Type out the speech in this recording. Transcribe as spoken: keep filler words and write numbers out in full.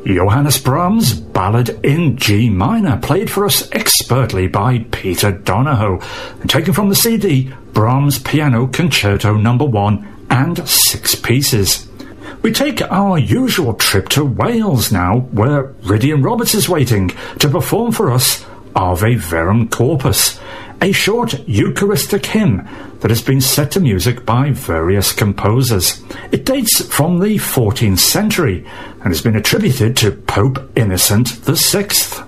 Johannes Brahms' Ballad in G minor, played for us expertly by Peter Donahoe, and taken from the C D Brahms Piano Concerto number one and six pieces. We take our usual trip to Wales now, where Rydian Roberts is waiting to perform for us Ave Verum Corpus, a short Eucharistic hymn that has been set to music by various composers. It dates from the fourteenth century and has been attributed to Pope Innocent the Sixth.